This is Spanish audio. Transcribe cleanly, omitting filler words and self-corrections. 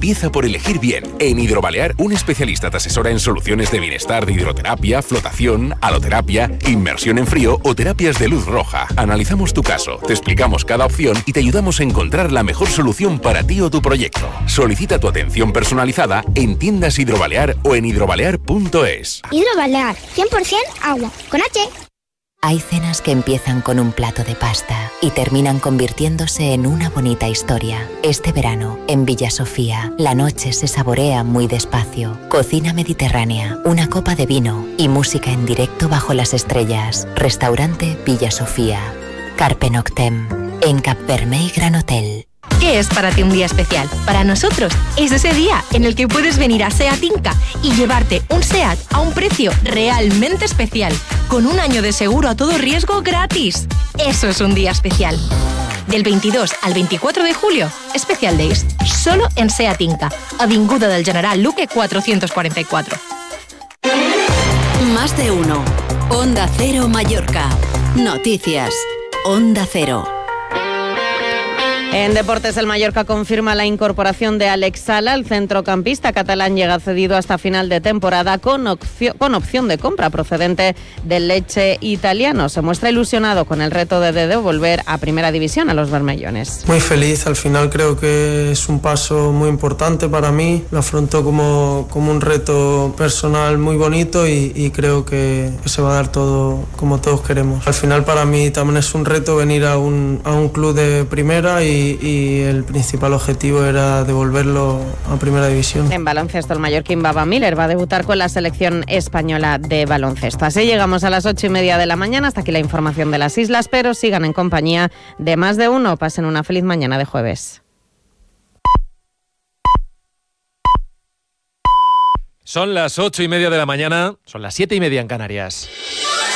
Empieza por elegir bien. En Hidrobalear, un especialista te asesora en soluciones de bienestar de hidroterapia, flotación, haloterapia, inmersión en frío o terapias de luz roja. Analizamos tu caso, te explicamos cada opción y te ayudamos a encontrar la mejor solución para ti o tu proyecto. Solicita tu atención personalizada en tiendas Hidrobalear o en hidrobalear.es. Hidrobalear, 100% agua, con H. Hay cenas que empiezan con un plato de pasta y terminan convirtiéndose en una bonita historia. Este verano, en Villa Sofía, la noche se saborea muy despacio. Cocina mediterránea, una copa de vino y música en directo bajo las estrellas. Restaurante Villa Sofía. Carpe Noctem, en Cap Vermell Gran Hotel. ¿Qué es para ti un día especial? Para nosotros es ese día en el que puedes venir a SEAT Inca y llevarte un SEAT a un precio realmente especial, con un año de seguro a todo riesgo gratis. Eso es un día especial. Del 22 al 24 de julio, Special Days, solo en SEAT Inca, Avinguda del General Luque 444. Más de uno. Onda Cero Mallorca. Noticias. Onda Cero. En deportes, el Mallorca confirma la incorporación de Alex Sala. El centrocampista catalán llega cedido hasta final de temporada con opción de compra procedente del Lecce italiano. Se muestra ilusionado con el reto de volver a Primera División a los bermellones. Muy feliz, al final creo que es un paso muy importante para mí. Lo afronto como un reto personal muy bonito y creo que se va a dar todo como todos queremos. Al final para mí también es un reto venir a un club de primera y el principal objetivo era devolverlo a Primera División. En baloncesto, el mallorquín Baba Miller va a debutar con la selección española de baloncesto. Así llegamos a las 8:30 de la mañana. Hasta aquí la información de las islas, pero sigan en compañía de Más de Uno. Pasen una feliz mañana de jueves. Son las 8:30 de la mañana, son las 7:30 en Canarias.